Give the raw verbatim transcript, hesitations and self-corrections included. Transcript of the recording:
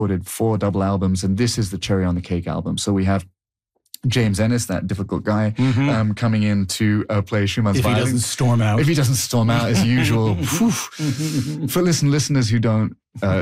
recorded four double albums, and this is the cherry on the cake album. So we have James Ennis, that difficult guy, mm-hmm. um, coming in to uh, play Schumann's if violin. If he doesn't storm out. If he doesn't storm out as usual. For listen, listeners who don't uh,